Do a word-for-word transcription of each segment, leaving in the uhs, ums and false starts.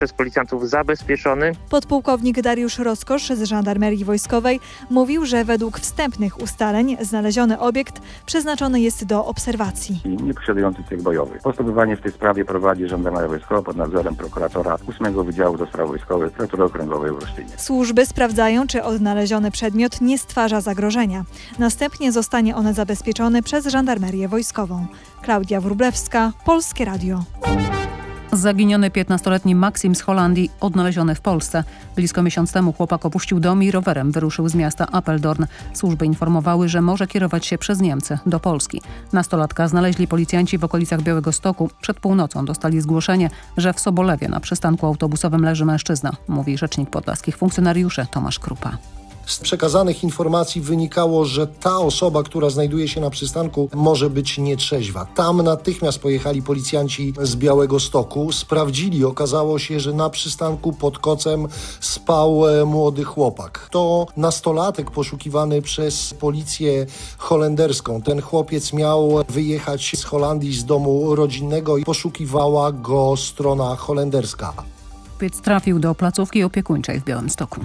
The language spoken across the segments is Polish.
Przez policjantów zabezpieczony. Podpułkownik Dariusz Rozkosz z Żandarmerii Wojskowej mówił, że według wstępnych ustaleń znaleziony obiekt przeznaczony jest do obserwacji. Nie posiadający cech bojowych. Postępowanie w tej sprawie prowadzi Żandarmeria Wojskowa pod nadzorem prokuratora ósmego Wydziału do Spraw Wojskowych Prokuratury Okręgowej w Olsztynie. Służby sprawdzają, czy odnaleziony przedmiot nie stwarza zagrożenia. Następnie zostanie on zabezpieczony przez Żandarmerię Wojskową. Klaudia Wróblewska, Polskie Radio. Zaginiony piętnastoletni Maksim z Holandii odnaleziony w Polsce. Blisko miesiąc temu chłopak opuścił dom i rowerem wyruszył z miasta Apeldoorn. Służby informowały, że może kierować się przez Niemcy do Polski. Nastolatka znaleźli policjanci w okolicach Białegostoku. Przed północą dostali zgłoszenie, że w Sobolewie na przystanku autobusowym leży mężczyzna, mówi rzecznik podlaskich funkcjonariuszy Tomasz Krupa. Z przekazanych informacji wynikało, że ta osoba, która znajduje się na przystanku, może być nietrzeźwa. Tam natychmiast pojechali policjanci z Białegostoku, sprawdzili, okazało się, że na przystanku pod kocem spał młody chłopak. To nastolatek poszukiwany przez policję holenderską. Ten chłopiec miał wyjechać z Holandii z domu rodzinnego i poszukiwała go strona holenderska. Chłopiec trafił do placówki opiekuńczej w Białymstoku.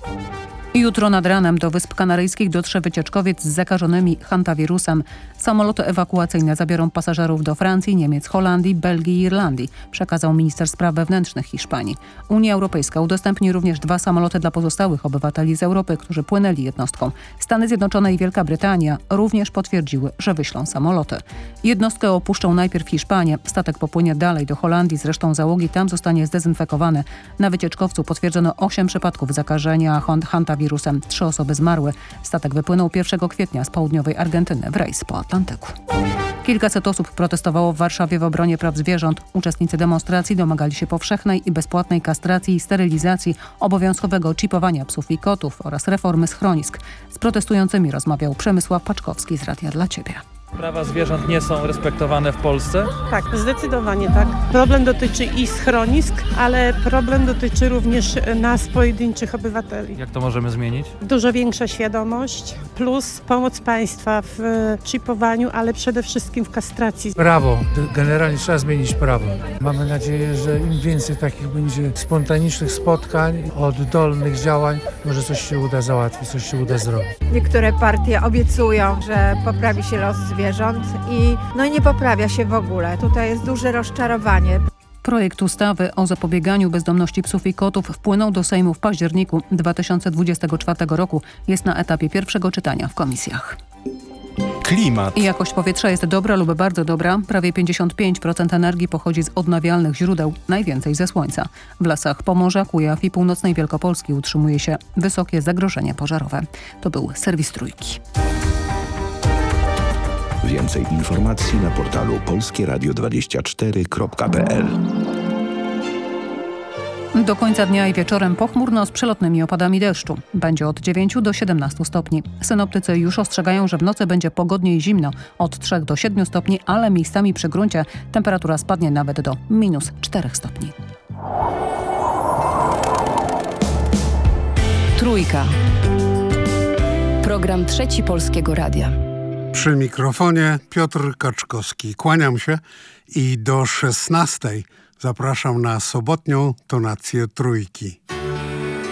Jutro nad ranem do Wysp Kanaryjskich dotrze wycieczkowiec z zakażonymi hantawirusem. Samoloty ewakuacyjne zabiorą pasażerów do Francji, Niemiec, Holandii, Belgii i Irlandii, przekazał minister spraw wewnętrznych Hiszpanii. Unia Europejska udostępni również dwa samoloty dla pozostałych obywateli z Europy, którzy płynęli jednostką. Stany Zjednoczone i Wielka Brytania również potwierdziły, że wyślą samoloty. Jednostkę opuszczą najpierw Hiszpanię, statek popłynie dalej do Holandii, z resztą załogi tam zostanie zdezynfekowany. Na wycieczkowcu potwierdzono osiem przypadków zakażenia hantawirusem. Wirusem. Trzy osoby zmarły. Statek wypłynął pierwszego kwietnia z południowej Argentyny w rejs po Atlantyku. Kilkaset osób protestowało w Warszawie w obronie praw zwierząt. Uczestnicy demonstracji domagali się powszechnej i bezpłatnej kastracji i sterylizacji, obowiązkowego czipowania psów i kotów oraz reformy schronisk. Z protestującymi rozmawiał Przemysław Paczkowski z Radia dla Ciebie. Prawa zwierząt nie są respektowane w Polsce? Tak, zdecydowanie tak. Problem dotyczy i schronisk, ale problem dotyczy również nas, pojedynczych obywateli. Jak to możemy zmienić? Dużo większa świadomość, plus pomoc państwa w czipowaniu, ale przede wszystkim w kastracji. Prawo. Generalnie trzeba zmienić prawo. Mamy nadzieję, że im więcej takich będzie spontanicznych spotkań, oddolnych działań, może coś się uda załatwić, coś się uda zrobić. Niektóre partie obiecują, że poprawi się los zwierząt. zwierząt i no nie poprawia się w ogóle. Tutaj jest duże rozczarowanie. Projekt ustawy o zapobieganiu bezdomności psów i kotów wpłynął do Sejmu w październiku dwa tysiące dwudziestego czwartego roku. Jest na etapie pierwszego czytania w komisjach. Klimat. Jakość powietrza jest dobra lub bardzo dobra. Prawie pięćdziesiąt pięć procent energii pochodzi z odnawialnych źródeł, najwięcej ze słońca. W lasach Pomorza, Kujaw i północnej Wielkopolski utrzymuje się wysokie zagrożenie pożarowe. To był serwis Trójki. Więcej informacji na portalu polskie radio dwadzieścia cztery kropka p l. Do końca dnia i wieczorem pochmurno z przelotnymi opadami deszczu. Będzie od dziewięciu do siedemnastu stopni. Synoptycy już ostrzegają, że w nocy będzie pogodnie i zimno. Od trzech do siedmiu stopni, ale miejscami przy gruncie temperatura spadnie nawet do minus czterech stopni. Trójka. Program Trzeci Polskiego Radia. Przy mikrofonie Piotr Kaczkowski. Kłaniam się i do szesnastej zapraszam na sobotnią tonację Trójki.